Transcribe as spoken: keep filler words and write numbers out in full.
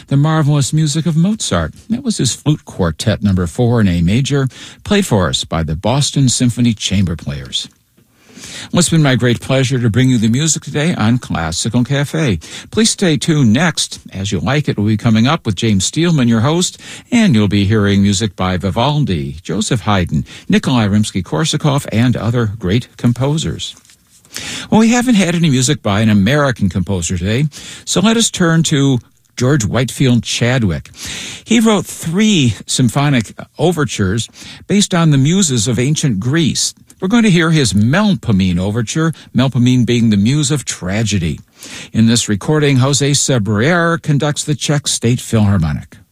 the marvelous music of Mozart. That was his flute quartet number four in A major, played for us by the Boston Symphony Chamber Players. Well, it's been my great pleasure to bring you the music today on Classical Cafe. Please stay tuned. Next, As You Like It will be coming up with James Steelman, your host, and you'll be hearing music by Vivaldi, Joseph Haydn, Nikolai Rimsky-Korsakov, and other great composers. Well, we haven't had any music by an American composer today, so let us turn to George Whitefield Chadwick. He wrote three symphonic overtures based on the muses of ancient Greece. We're going to hear his Melpomene overture, Melpomene being the muse of tragedy. In this recording, Jose Sabrier conducts the Czech State Philharmonic.